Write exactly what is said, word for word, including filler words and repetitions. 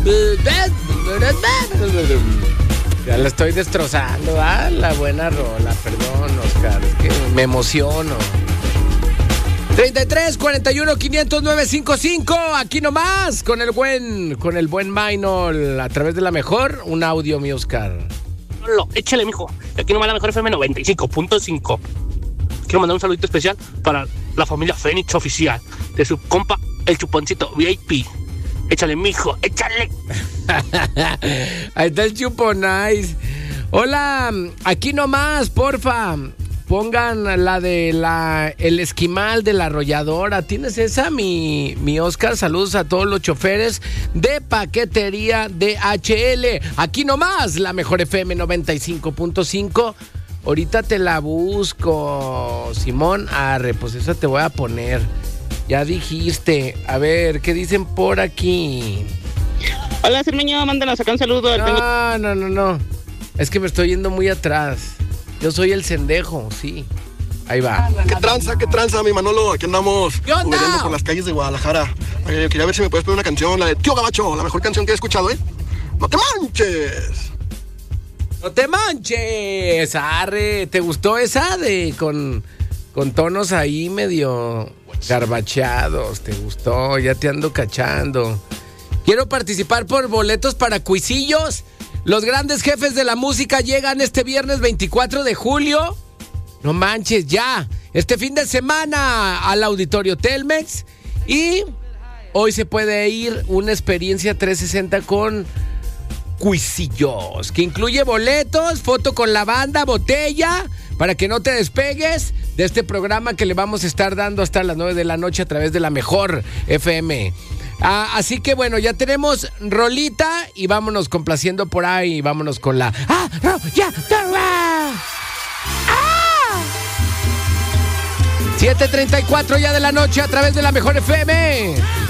Ya la estoy destrozando. Ah, la buena rola. Perdón, Oscar. Es que me emociono. treinta y tres, cuarenta y uno, quinientos, nueve cinco cinco. Aquí nomás. Con el buen, con el buen Maynol. A través de la mejor. Un audio, mi Oscar. Lo, échale, mijo. Aquí nomás la mejor F M noventa y cinco punto cinco. Quiero mandar un saludito especial para la familia Fénix Oficial. De su compa, el chuponcito V I P. Échale, mijo, échale. Ahí está el Chuponais. Hola, aquí nomás, porfa. Pongan la de la el esquimal de la arrolladora. ¿Tienes esa, mi, mi Oscar? Saludos a todos los choferes de paquetería D H L. Aquí nomás, la mejor F M noventa y cinco punto cinco. Ahorita te la busco, Simón. Arre, pues esa te voy a poner. Ya dijiste. A ver, ¿qué dicen por aquí? Hola, Cermeño, mándanos acá un saludo. No, no, no, no. Es que me estoy yendo muy atrás. Yo soy el cendejo, sí. Ahí va. ¿Qué tranza, qué tranza, mi Manolo? Aquí andamos ¿Qué onda? huyendo por las calles de Guadalajara. Eh, quería ver si me puedes poner una canción, la de Tío Gabacho, la mejor canción que he escuchado, ¿eh? ¡No te manches! ¡No te manches! Arre, ¿te gustó esa de con, con tonos ahí medio garbacheados? ¿Te gustó? Ya te ando cachando. Quiero participar por boletos para Cuisillos. Los grandes jefes de la música llegan este viernes veinticuatro de julio. No manches, ya. Este fin de semana al Auditorio Telmex. Y hoy se puede ir una experiencia trescientos sesenta con Cuisillos, que incluye boletos, foto con la banda, botella, para que no te despegues de este programa que le vamos a estar dando hasta las nueve de la noche a través de la mejor F M. Ah, así que bueno, ya tenemos rolita y vámonos complaciendo por ahí. Vámonos con la ¡Ah! ¡No! ¡Ya! ¡Ah! siete treinta y cuatro ya de la noche a través de la mejor F M.